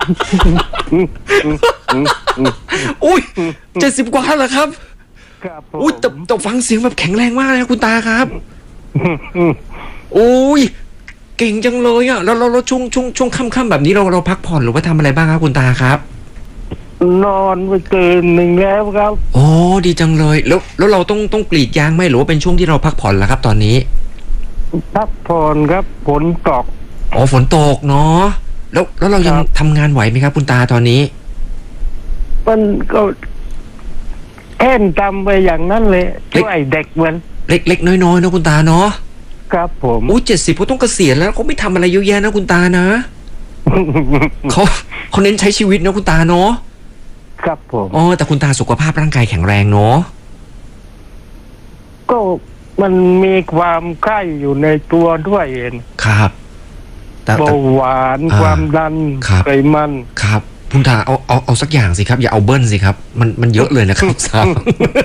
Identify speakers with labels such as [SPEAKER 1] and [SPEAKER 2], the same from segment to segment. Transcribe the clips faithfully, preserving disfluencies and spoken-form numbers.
[SPEAKER 1] อุ้ยเจ็ดสิบกว่าเหรอครับ
[SPEAKER 2] ครับผม
[SPEAKER 1] อุ้ยแต่แต่ฟังเสียงแบบแข็งแรงมากเลยนะคุณตาครับอุ้ยเก่งจังเลยอ่ะแล้วเราช่วงช่วงช่วงค่ำๆแบบนี้เราเราพักผ่อนหรือว่าทำอะไรบ้างครับคุณตาครับ
[SPEAKER 2] นอนไปเกินหนึ่งแล้วครับ
[SPEAKER 1] โอ้ดีจังเลยแล้วแล้วเราต้องต้องกรีดยางไหมหรือว่าเป็นช่วงที่เราพักผ่อนแล้วครับตอนนี้
[SPEAKER 2] พักผ่อนครับฝนตก
[SPEAKER 1] อ๋อฝนตกเนาะแล้วแล้วเรายังทำงานไหวไหมครับคุณตาตอนนี้
[SPEAKER 2] มันก็แค่นทำไปอย่างนั้นเลยช่วยเด็กเหมือน
[SPEAKER 1] เล็กๆน้อยๆนะคุณตาเนาะ
[SPEAKER 2] ครับผม
[SPEAKER 1] อู้เจ็ดสิบเขาต้องเกษียณแล้วเขาไม่ทำอะไรเยอะแยะนะคุณตานะ เขาเขาเน้นใช้ชีวิตนะคุณตาเนาะ
[SPEAKER 2] ครับผม
[SPEAKER 1] อ๋อแต่คุณตาสุขภาพร่างกายแข็งแรงเนาะ
[SPEAKER 2] ก็มันมีความไข้อยู่ในตัวด้วยเอง
[SPEAKER 1] ครับ
[SPEAKER 2] เบาหวานความดันไขมัน
[SPEAKER 1] ครับคุณตาเอาเอาเอาสักอย่างสิครับอย่าเอาเบิ้ลสิครับมันมันเยอะเลยนะครับสาว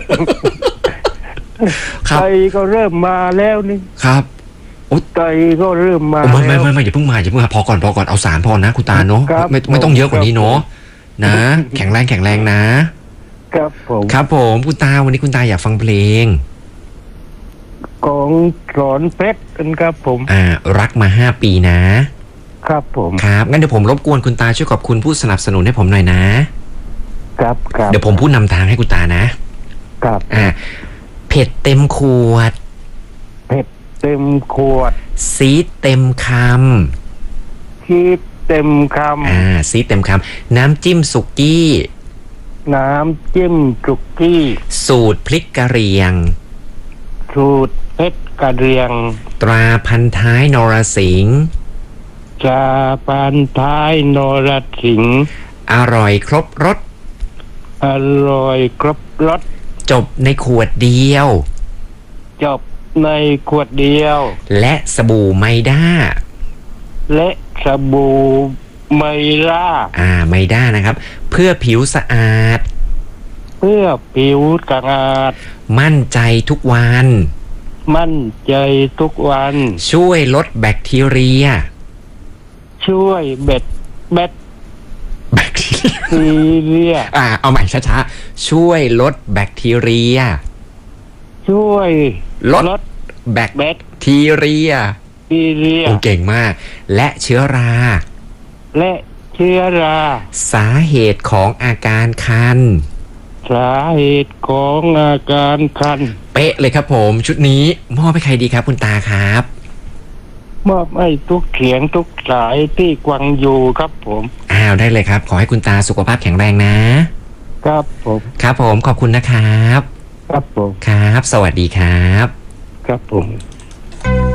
[SPEAKER 2] ไตก็เริ่มมาแล้วนี่
[SPEAKER 1] ครับ
[SPEAKER 2] ไตก็เริ่มมา
[SPEAKER 1] ไม่ไม่ไม่ไม่อย่าเพิ่งมาอย่าเพิ่งมาพอก่อนพอก่อนเอาสารพอนะคุณตาเนาะไม่ไม่ต้องเยอะกว่านี้เนาะนะแข็งแรงแข็งแรงนะครับ
[SPEAKER 2] ผม
[SPEAKER 1] ครับผมคุณตาวันนี้คุณตาอยากฟังเพลง
[SPEAKER 2] ของสอนเพชรกันครับผม
[SPEAKER 1] อ่ารักมาห้าปีนะครับ
[SPEAKER 2] ผม
[SPEAKER 1] ครับงั้นเดี๋ยวผมรบกวนคุณตาช่วยขอบคุณผู้สนับสนุนให้ผมหน่อยนะครับ
[SPEAKER 2] ครับ
[SPEAKER 1] เดี๋ยวผมพูดนำทางให้คุณตานะครับอ่าเผ็ดเต็มขวด
[SPEAKER 2] เผ็ดเต็มขวด
[SPEAKER 1] ซีดเต็มคำ
[SPEAKER 2] ซีดเต็มคำ
[SPEAKER 1] อ่าซีดเต็มคำน้ำจิ้มสุกี้
[SPEAKER 2] น้ำจิ้มสุกี้
[SPEAKER 1] สูตรพริกกะเหรี่ยง
[SPEAKER 2] สูตรเพชรกะเหรี่ยง
[SPEAKER 1] ตราพันท้ายนรสิงห์
[SPEAKER 2] ตราพันท้ายนรสิงห์
[SPEAKER 1] อร่อยครบรส
[SPEAKER 2] อร่อยครบรส
[SPEAKER 1] จบในขวดเดียว
[SPEAKER 2] จบในขวดเดียว
[SPEAKER 1] และสบู่ไมด้า
[SPEAKER 2] และสบู่ไมด้า
[SPEAKER 1] อ่าไมด้านะครับเพื่อผิวสะอาด
[SPEAKER 2] เพื่อผิวสะอาด
[SPEAKER 1] มั่นใจทุกวัน
[SPEAKER 2] มั่นใจทุกวัน
[SPEAKER 1] ช่วยลดแบคทีเรีย
[SPEAKER 2] ช่วยเบ็ดแบค
[SPEAKER 1] แบคทีเรียอ่าเอาใหม่ช้าๆช่วยลดแบคทีเรีย
[SPEAKER 2] ช่วย
[SPEAKER 1] ลดแบคทีเรีย
[SPEAKER 2] ทีเรีย
[SPEAKER 1] โอ้เก่งมากและเชื้อรา
[SPEAKER 2] และเชื้อรา
[SPEAKER 1] สาเหตุของอาการคัน
[SPEAKER 2] สาเหตุของอาการคัน
[SPEAKER 1] เป๊ะเลยครับผมชุดนี้มอบให้ใครดีครับคุณตาครับ
[SPEAKER 2] มอบให้ทุกเสียงทุกสายที่กวังอยู่ครับผม
[SPEAKER 1] อ้าวได้เลยครับขอให้คุณตาสุขภาพแข็งแรงนะครับ
[SPEAKER 2] ผม
[SPEAKER 1] ครับผมขอบคุณนะครับ
[SPEAKER 2] ครับผม
[SPEAKER 1] ครับสวัสดีครับ
[SPEAKER 2] ครับผม